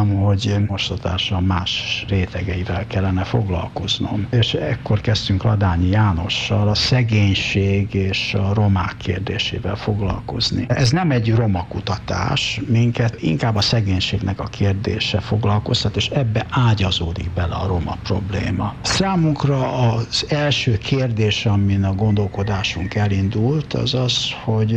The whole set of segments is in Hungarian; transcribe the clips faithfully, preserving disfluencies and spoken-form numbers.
éreztem, hogy most a társadalom más rétegeivel kellene foglalkoznom. És ekkor kezdtünk Ladányi Jánossal a szegénység és a romák kérdésével foglalkozni. Ez nem egy roma kutatás, minket inkább a szegénységnek a kérdése foglalkoztat, és ebbe ágyazódik bele a roma probléma. Számunkra az első kérdés, amin a gondolkodásunk elindult, az az, hogy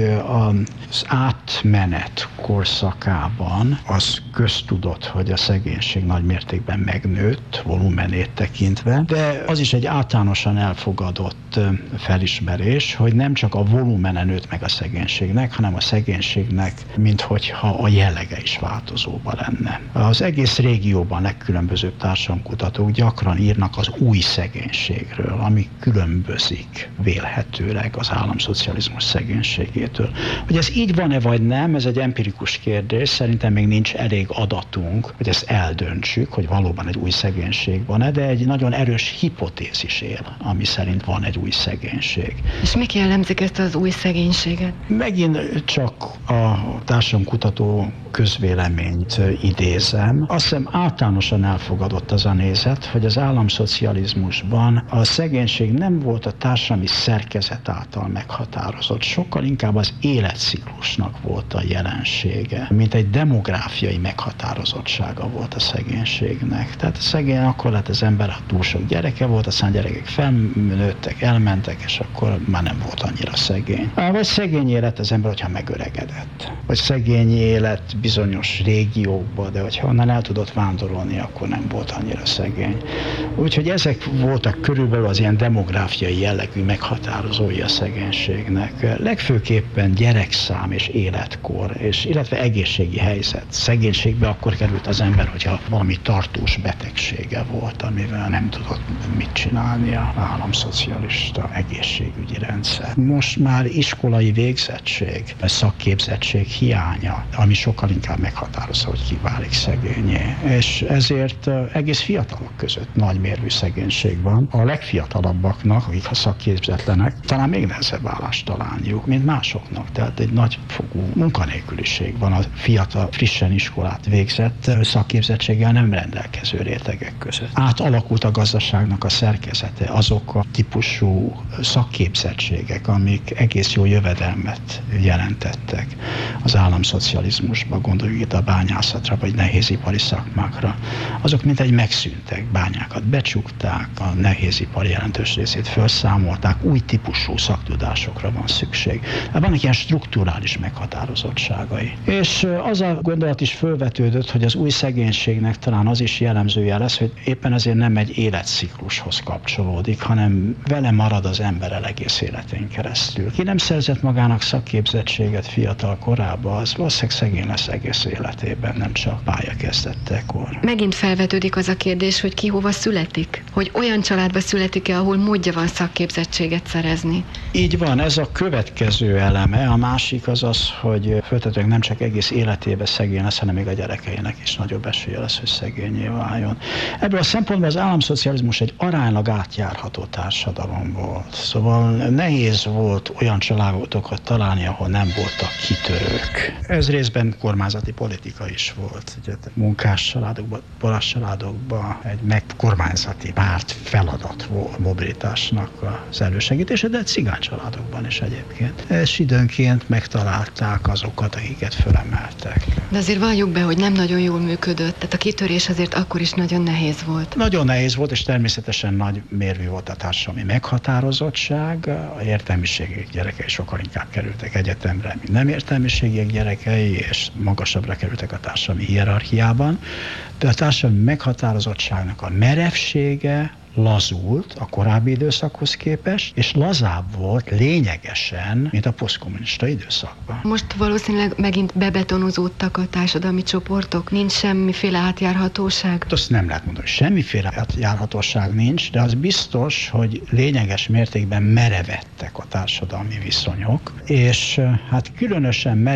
az átmenet korszakában az köztudott, hogy a szegénység nagy mértékben megnőtt, volumenét tekintve, de az is egy általánosan elfogadott felismerés, hogy nem csak a volumene nőtt meg a szegénységnek, hanem a szegénységnek, minthogyha a jellege is változóban lenne. Az egész régióban legkülönbözőbb társadalomkutatók gyakran írnak az új szegénységről, ami különbözik vélhetőleg az államszocializmus szegénységétől. Hogy ez így van-e vagy nem, ez egy empirikus kérdés, szerintem még nincs elég adatunk, hogy ezt eldöntsük, hogy valóban egy új szegénység van-e, de egy nagyon erős hipotézis él, ami szerint van egy új szegénység. És mik jellemzik ezt az új szegénységet? Megint csak a társadalomkutató közvéleményt idézem. Azt hiszem általánosan elfogadott az a nézet, hogy az államszocializmusban a szegénység nem volt a társadalmi szerkezet által meghatározott, sokkal inkább az életciklusnak volt a jelensége, mint egy demográfiai meghatározottsága volt a szegénységnek. Tehát a szegény akkor lett az ember, ha túl sok gyereke volt, aztán gyerekek felnőttek, elmentek, és akkor már nem volt annyira szegény. Vagy szegény élet az ember, hogyha megöregedett. Vagy szegény élet bizonyos régiókba, de hogyha onnan el tudott vándorolni, akkor nem volt annyira szegény. Úgyhogy ezek voltak körülbelül az ilyen demográfiai jellegű meghatározói a szegénységnek. Legfőképpen gyerekszám és életkor, és illetve egészségi helyzet. Szegénységbe akkor került az ember, hogyha valami tartós betegsége volt, amivel nem tudott mit csinálni az államszocialista egészségügyi rendszer. Most már iskolai végzettség, szakképzettség hiánya, ami sokkal inkább meghatározza, hogy ki válik szegényé. És ezért egész fiatalok között nagymérvű szegénység van. A legfiatalabbaknak, akik a szakképzetlenek, talán még nehezebb állást találniuk, mint másoknak. Tehát egy nagyfokú munkanélküliség van a fiatal, frissen iskolát végzett, szakképzettséggel nem rendelkező rétegek között. Átalakult a gazdaságnak a szerkezete, azok a típusú szakképzettségek, amik egész jó jövedelmet jelentettek az államszocializmusban, gondoljuk itt a bányászatra, vagy nehézipari szakmákra. Azok mintegy megszűntek, bányákat becsukták, a nehézipar jelentős részét felszámolták, új típusú szaktudásokra van szükség. Vannak ilyen strukturális meghatározottságai. És az a gondolat is fölvetődött, hogy az új szegénységnek talán az is jellemzője lesz, hogy éppen azért nem egy életciklushoz kapcsolódik, hanem vele marad az emberrel egész életén keresztül. Ki nem szerzett magának szakképzettséget fiatal korában, az valószínűleg szegény lesz egész életében, nem csak pályakezdettekor. Megint felvetődik az a kérdés, hogy ki hova születik? Hogy olyan családba születik-e, ahol módja van szakképzettséget szerezni? Így van, ez a következő eleme. A másik az az, hogy föltetőleg nem csak egész életében szegény lesz, hanem még a gyerekeinek is nagyobb esélye lesz, hogy szegényé váljon. Ebből a szempontból az államszocializmus egy aránylag átjárható társadalom volt. Szóval nehéz volt olyan családokat találni, ahol nem voltak kitörők. Ez részben kormányzati politika is volt. Ugye, munkás családokban, paraszt családokban egy megkormányzati párt feladat volt mobilitásnak az elősegítése, de cigány családokban is egyébként. És időnként megtalálták azokat, akiket fölemeltek. De azért valljuk be, hogy nem nagyon jól működött, tehát a kitörés azért akkor is nagyon nehéz volt. Nagyon nehéz volt, és természetesen nagy mérvű volt a társadalmi meghatározottság. A értelmiségiek gyerekei sokkal inkább kerültek egyetemre, mint nem értelmiségiek gyerekei, és magasabbra kerültek a társadalmi hierarchiában. De a társadalmi meghatározottságnak a merevsége lazult a korábbi időszakhoz képest, és lazább volt lényegesen, mint a posztkommunista időszakban. Most valószínűleg megint bebetonozódtak a társadalmi csoportok? Nincs semmiféle átjárhatóság? Azt nem lehet mondani, hogy semmiféle átjárhatóság nincs, de az biztos, hogy lényeges mértékben merevettek a társadalmi viszonyok, és hát különösen merevett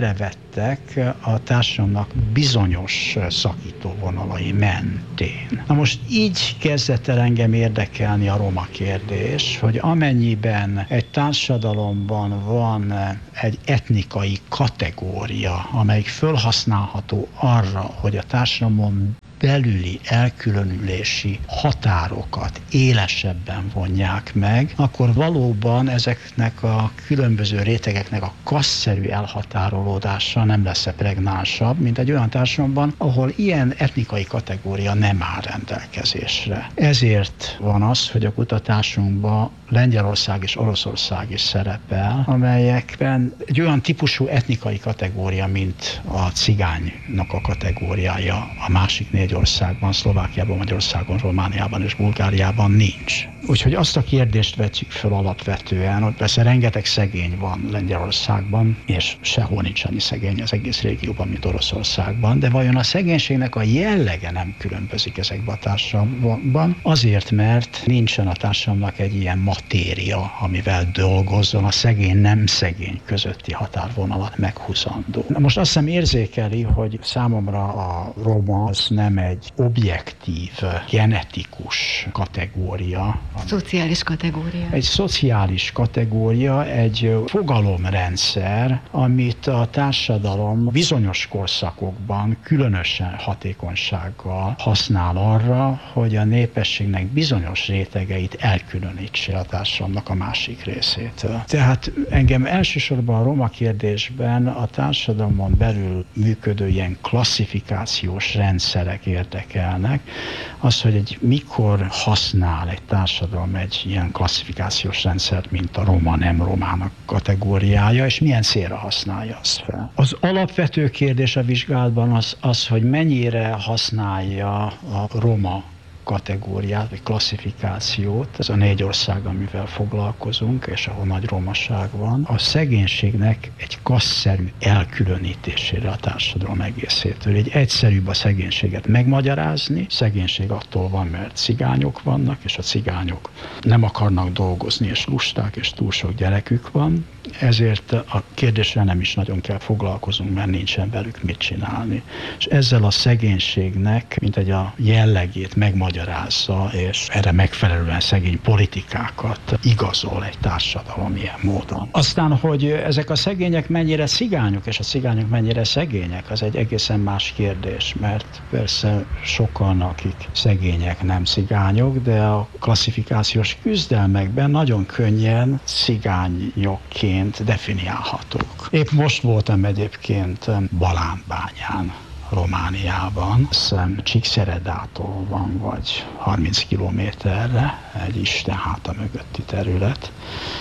születtek a társadalomnak bizonyos szakítóvonalai mentén. Na most így kezdett el engem érdekelni a roma kérdés, hogy amennyiben egy társadalomban van egy etnikai kategória, amelyik fölhasználható arra, hogy a társadalomon belüli elkülönülési határokat élesebben vonják meg, akkor valóban ezeknek a különböző rétegeknek a kasszerű elhatárolódása nem lesz pregnánsabb, mint egy olyan társadalomban, ahol ilyen etnikai kategória nem áll rendelkezésre. Ezért van az, hogy a kutatásunkban Lengyelország és Oroszország is szerepel, amelyekben egy olyan típusú etnikai kategória, mint a cigánynak a kategóriája a másik négy országban, Szlovákiában, Magyarországon, Romániában és Bulgáriában nincs. Úgyhogy azt a kérdést vetjük fel alapvetően, hogy persze rengeteg szegény van Lengyelországban, és sehol nincs annyi szegény az egész régióban, mint Oroszországban, de vajon a szegénységnek a jellege nem különbözik ezekben a társadalomban? Azért, mert nincsen a társadalomnak egy ilyen matéria, amivel dolgozzon a szegény, nem szegény közötti határvonalat meghúzandó. Na most azt hiszem érzékeli, hogy számomra a roma az nem egy objektív, genetikus kategória. Szociális kategória. Egy szociális kategória, egy fogalomrendszer, amit a társadalom bizonyos korszakokban különösen hatékonysággal használ arra, hogy a népességnek bizonyos rétegeit elkülönítse a társadalomnak a másik részétől. Tehát engem elsősorban a roma kérdésben a társadalomon belül működő ilyen klasszifikációs rendszerek érdekelnek. Az, hogy egy mikor használ egy társadalom egy ilyen klasszifikációs rendszert, mint a roma, nem romának kategóriája, és milyen célra használja azt fel. Az alapvető kérdés a vizsgálatban az, az hogy mennyire használja a roma kategóriát, vagy klasszifikációt, ez a négy ország, amivel foglalkozunk, és ahol nagy romaság van, a szegénységnek egy kasszerű elkülönítésére a társadalom egészétől. Így egyszerűbb a szegénységet megmagyarázni. Szegénység attól van, mert cigányok vannak, és a cigányok nem akarnak dolgozni, és lusták, és túl sok gyerekük van. Ezért a kérdéssel nem is nagyon kell foglalkozunk, mert nincsen velük mit csinálni. És ezzel a szegénységnek, mint egy a jellegét megmagyarázza, és erre megfelelően szegény politikákat igazol egy társadalom ilyen módon. Aztán, hogy ezek a szegények mennyire cigányok, és a cigányok mennyire szegények, az egy egészen más kérdés, mert persze sokan, akik szegények, nem cigányok, de a klasszifikációs küzdelmekben nagyon könnyen cigányokként definiálhatók. Épp most voltam egyébként Balánbányán, Romániában, hiszem Csíkszeredától van vagy harminc kilométerre, egy istenháta mögötti terület,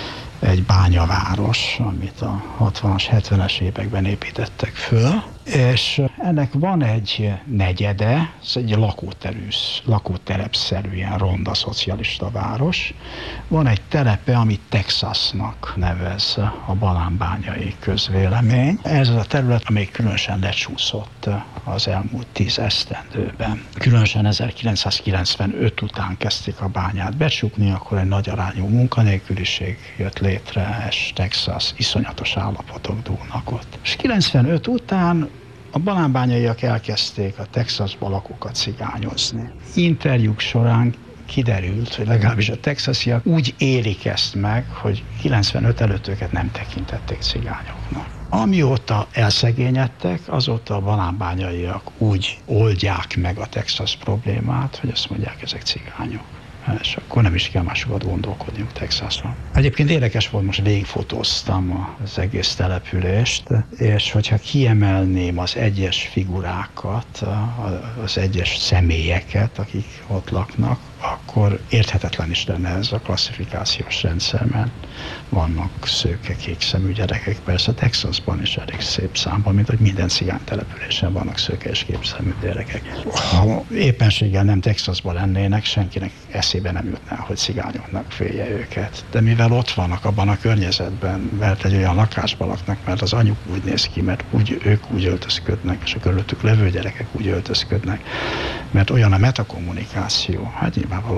egy bányaváros, amit a hatvanas, hetvenes években építettek föl, és ennek van egy negyede, ez egy lakóterűsz, lakóterepszerű, ilyen ronda szocialista város. Van egy telepe, amit Texasnak nevez a balánbányai közvélemény. Ez az a terület, amely különösen lecsúszott az elmúlt tíz esztendőben. Különösen ezerkilencszázkilencvenöt után kezdték a bányát becsukni, akkor egy nagy arányú munkanélküliség jött létre, és Texas iszonyatos állapotok dúlnak ott. És kilencvenöt után a balánbányaiak elkezdték a Texasba lakókat cigányozni. Interjúk során kiderült, hogy legalábbis a texasiak úgy élik ezt meg, hogy kilencvenöt előtt őket nem tekintették cigányoknak. Amióta elszegényedtek, azóta a balánbányaiak úgy oldják meg a Texas problémát, hogy azt mondják, ezek cigányok. És akkor nem is kell másokat gondolkodniuk Texasról. Egyébként érdekes volt, most végigfotóztam az egész települést, és hogyha kiemelném az egyes figurákat, az egyes személyeket, akik ott laknak, akkor érthetetlen is lenne ez a klasszifikációs rendszer, mert vannak szőke, kékszemű gyerekek, persze Texasban is elég szép számban, mint hogy minden cigány településen vannak szőke és kékszemű gyerekek. Ha éppenséggel nem Texasban lennének, senkinek eszébe nem jutná, hogy cigányoknak félje őket. De mivel ott vannak abban a környezetben, mert egy olyan lakásban laknak, mert az anyuk úgy néz ki, mert úgy, ők úgy öltözködnek, és a körülöttük levő gyerekek úgy öltözködnek, mert olyan a metakommunikáció, hát nyilvánvalóan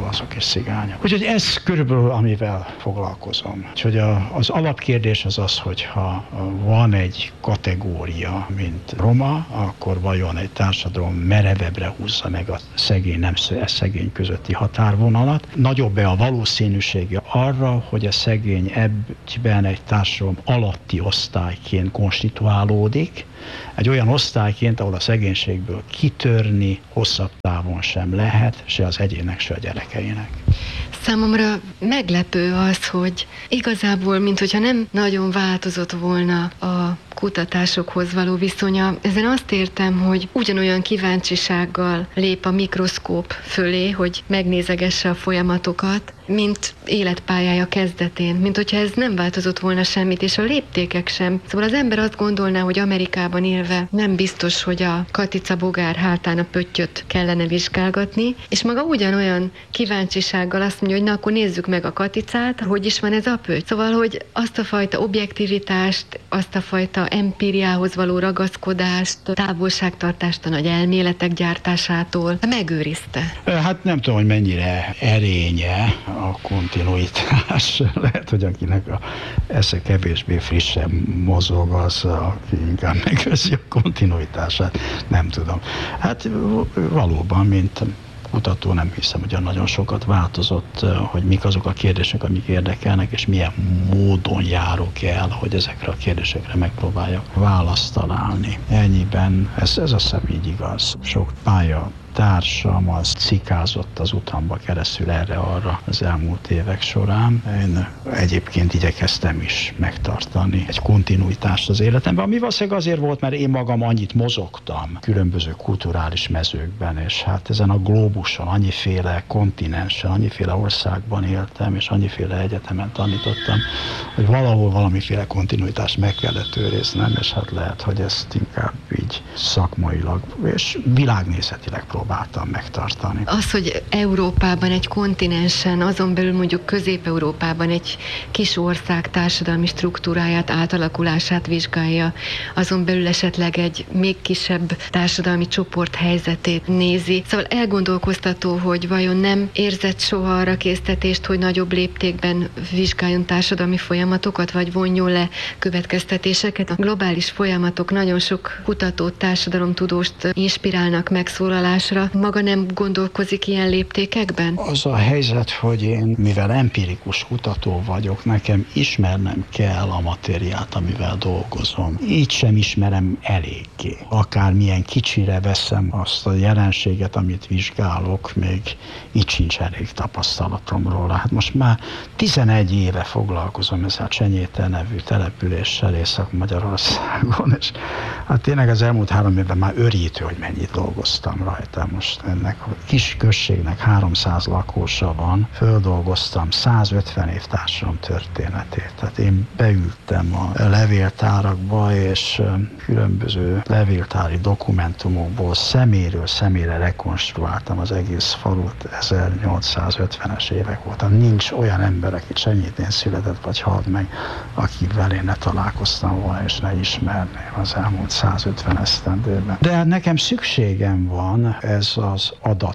azok is cigányok. Úgyhogy ez körülbelül, amivel foglalkozom. Úgyhogy a, az alapkérdés az az, hogy ha van egy kategória, mint roma, akkor vajon egy társadalom merevebbre húzza meg a szegény, nem szegény közötti határvonalat. Nagyobb-e a valószínűsége arra, hogy a szegény ebben egy társadalom alatti osztályként konstituálódik, egy olyan osztályként, ahol a szegénységből kitörni hosszabb távon sem lehet, se az egyének, se a gyerekeinek. Számomra meglepő az, hogy igazából, minthogyha nem nagyon változott volna a kutatásokhoz való viszonya. Ezen azt értem, hogy ugyanolyan kíváncsisággal lép a mikroszkóp fölé, hogy megnézegesse a folyamatokat, mint életpályája kezdetén, mint hogyha ez nem változott volna semmit, és a léptékek sem. Szóval az ember azt gondolná, hogy Amerikában élve nem biztos, hogy a katica bogár hátán a pöttyöt kellene vizsgálgatni, és maga ugyanolyan kíváncsisággal azt mondja, hogy na, akkor nézzük meg a katicát, hogy is van ez a pötty. Szóval, hogy azt a fajta objektivitást, azt a fajta empíriához való ragaszkodást, távolságtartást a nagy elméletek gyártásától megőrizte. Hát nem tudom, hogy mennyire erénye a kontinuitás. Lehet, hogy akinek a esze kevésbé frissen mozog, az, aki inkább megőrzi a kontinuitását. Nem tudom. Hát valóban, mint kutató nem hiszem, hogy nagyon sokat változott, hogy mik azok a kérdések, amik érdekelnek, és milyen módon járok el, hogy ezekre a kérdésekre megpróbáljak választ találni. Ennyiben ez, ez azt hiszem így igaz. Sok pálya társam az cikázott az utamba keresztül erre-arra az elmúlt évek során. Én egyébként igyekeztem is megtartani egy kontinuitást az életemben, ami valószínűleg azért volt, mert én magam annyit mozogtam különböző kulturális mezőkben, és hát ezen a glóbuson, annyiféle kontinensen, annyiféle országban éltem, és annyiféle egyetemen tanítottam, hogy valahol valamiféle kontinuitást meg kellett őriznem, és hát lehet, hogy ezt inkább így szakmailag és világnézetileg próbáltam megtartani. Az, hogy Európában, egy kontinensen, azon belül mondjuk Közép-Európában egy kis ország társadalmi struktúráját, átalakulását vizsgálja, azon belül esetleg egy még kisebb társadalmi csoport helyzetét nézi. Szóval elgondolkoztató, hogy vajon nem érzett soha arra késztetést, hogy nagyobb léptékben vizsgáljon társadalmi folyamatokat, vagy vonjon le következtetéseket. A globális folyamatok nagyon sok kutatót, társadalomtudóst inspirálnak megszólalásra. Maga nem gondolkozik ilyen léptékekben? Az a helyzet, hogy én, mivel empirikus kutató vagyok, nekem ismernem kell a matériát, amivel dolgozom. Így sem ismerem eléggé. Akármilyen kicsire veszem azt a jelenséget, amit vizsgálok, még így sincs elég tapasztalatom róla. Hát most már tizenegy éve foglalkozom ezzel a Csenyéte nevű településsel Észak-Magyarországon, és hát tényleg az elmúlt három évben már örítő, hogy mennyit dolgoztam rajta. Most ennek a kis községnek háromszáz lakósa van, földolgoztam százötven év társadalom történetét. Tehát én beültem a levéltárakba, és különböző levéltári dokumentumokból szeméről személyre rekonstruáltam az egész falut. ezernyolcszázötvenes évek voltam. Nincs olyan ember, aki Csenyétén született vagy halt meg, akivel én ne találkoztam volna és ne ismerném az elmúlt százötven esztendőben. De nekem szükségem van ez az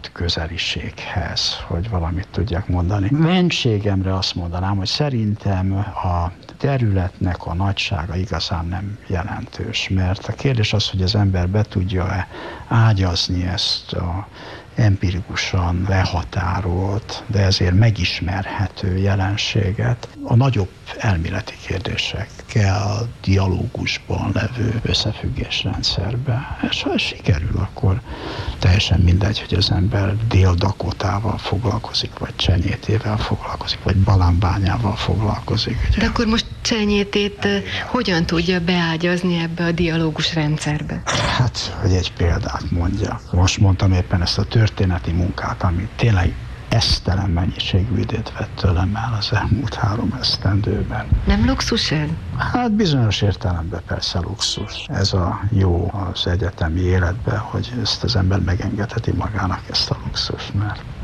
adatközeliséghez, hogy valamit tudjak mondani. Mentségemre azt mondanám, hogy szerintem a területnek a nagysága igazán nem jelentős, mert a kérdés az, hogy az ember be tudja-e ágyazni ezt a empirikusan lehatárolt, de ezért megismerhető jelenséget a nagyobb elméleti kérdésekkel dialógusban levő összefüggésrendszerbe. És ha ez sikerül, akkor teljesen mindegy, hogy az ember Dél-Dakotával foglalkozik, vagy Csenyétével foglalkozik, vagy Balánbányával foglalkozik. Ugye? De akkor most Csenyétét hogyan tudja beágyazni ebbe a dialógus rendszerbe? Hát, hogy egy példát mondjak. Most mondtam éppen ezt a történeti munkát, ami tényleg esztelen mennyiségű időt vett tőlem el az elmúlt három esztendőben. Nem luxus el? Hát bizonyos értelemben persze luxus. Ez a jó az egyetemi életben, hogy ezt az ember megengedheti magának ezt a luxust, mert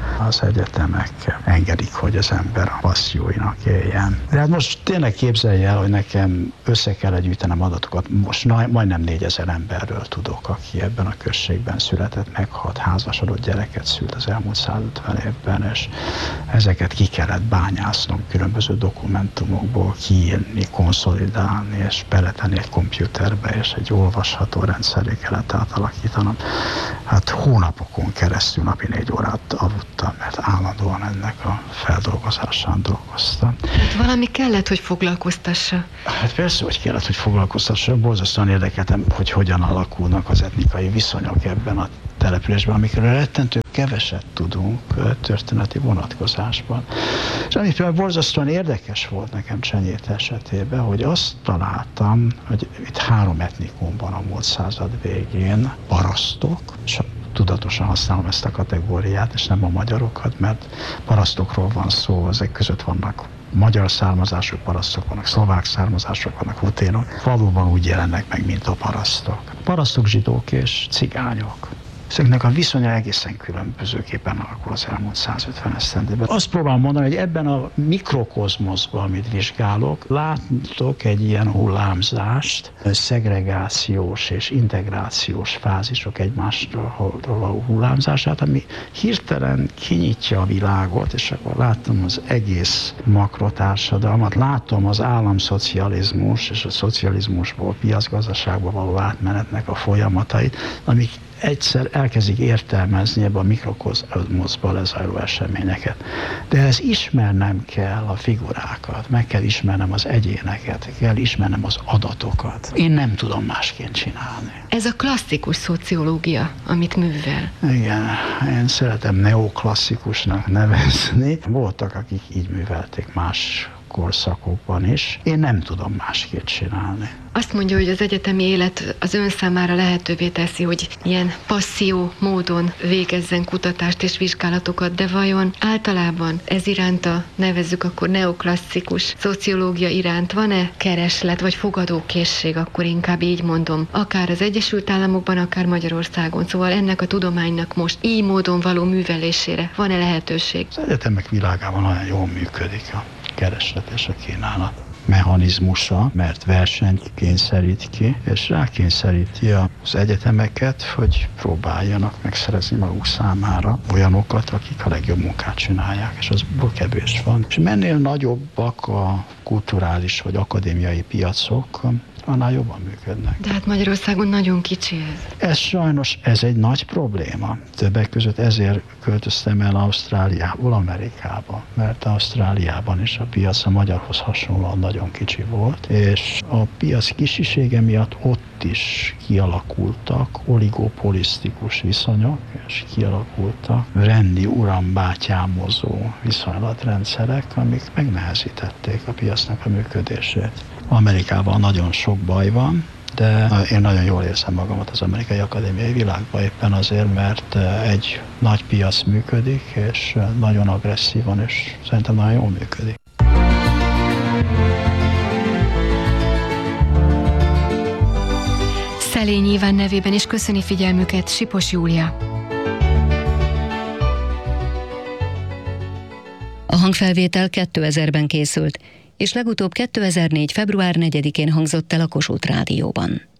az egyetemek engedik, hogy az ember a passzióinak éljen. De hát most tényleg képzelj el, hogy nekem össze kell gyűjtenem adatokat. Most majdnem négyezer emberről tudok, aki ebben a községben született, meghalt, házasodott, gyereket szült az elmúlt százötven évben, és ezeket ki kellett bányásznom különböző dokumentumokból, kiírni, konszolidálni, és beletenni egy kompjúterbe, és egy olvasható rendszerre kellett átalakítanom. Hát hónapokon keresztül napi négy órát aludtam, mert állandóan ennek a feldolgozásán dolgoztam. Hát valami kellett, hogy foglalkoztassa. Hát persze, hogy kellett, hogy foglalkoztassa. Borzasztóan érdekeltem, hogy hogyan alakulnak az etnikai viszonyok ebben a településben, amikről rettentő keveset tudunk történeti vonatkozásban. És ami például borzasztóan érdekes volt nekem Csenyét esetében, hogy azt találtam, hogy itt három etnikum van a múlt század végén, parasztok, és tudatosan használom ezt a kategóriát, és nem a magyarokat, mert parasztokról van szó, ezek között vannak magyar származású parasztok, vannak szlovák származások, vannak huténok, valóban úgy jelennek meg, mint a parasztok. Parasztok, zsidók és cigányok. Ezeknek a viszonya egészen különbözőképpen alakul az elmúlt százötven esztendőben. Azt próbálom mondani, hogy ebben a mikrokozmoszban, amit vizsgálok, látok egy ilyen hullámzást, szegregációs és integrációs fázisok egymástól való hullámzását, ami hirtelen kinyitja a világot, és akkor látom az egész makrotársadalmat, látom az államszocializmus és a szocializmusból piacgazdaságba való átmenetnek a folyamatait, amik egyszer elkezdik értelmezni ebbe a mikrokozmoszba lezajló eseményeket. De ez ismernem kell a figurákat, meg kell ismernem az egyéneket, kell ismernem az adatokat. Én nem tudom másként csinálni. Ez a klasszikus szociológia, amit művel. Igen, én szeretem neoklasszikusnak nevezni. Voltak, akik így művelték más korszakokban is. Én nem tudom másképp csinálni. Azt mondja, hogy az egyetemi élet az ön számára lehetővé teszi, hogy ilyen passzió módon végezzen kutatást és vizsgálatokat, de vajon általában ez iránta, nevezzük akkor neoklasszikus szociológia iránt van-e kereslet vagy fogadókészség, akkor inkább így mondom, akár az Egyesült Államokban, akár Magyarországon. Szóval ennek a tudománynak most így módon való művelésére van-e lehetőség? Az egyetemek világában nagyon jól működik a kereslet és a kínálat mechanizmusa, mert versenyt kényszerít ki, és rákényszeríti az egyetemeket, hogy próbáljanak megszerezni maguk számára olyanokat, akik a legjobb munkát csinálják, és azból kevés van. És mennél nagyobbak a kulturális vagy akadémiai piacok, annál jobban működnek. De hát Magyarországon nagyon kicsi ez. Ez sajnos, ez egy nagy probléma. Többek között ezért költöztem el Ausztráliából Amerikába, mert Ausztráliában is a piac a magyarhoz hasonlóan nagyon kicsi volt, és a piac kisisége miatt ott is kialakultak oligopolisztikus viszonyok, és kialakultak rendi urambátyámozó viszonylatrendszerek, amik megnehezítették a piacnak a működését. Amerikában nagyon sok baj van, de én nagyon jól érzem magamat az amerikai akadémiai világban éppen azért, mert egy nagy piac működik, és nagyon agresszívan, és szerintem nagyon jól működik. Szelényi Iván nevében is köszöni figyelmüket Sipos Júlia. A hangfelvétel kétezerben készült, és legutóbb kétezer-négy. február negyedikén hangzott el a Kossuth Rádióban.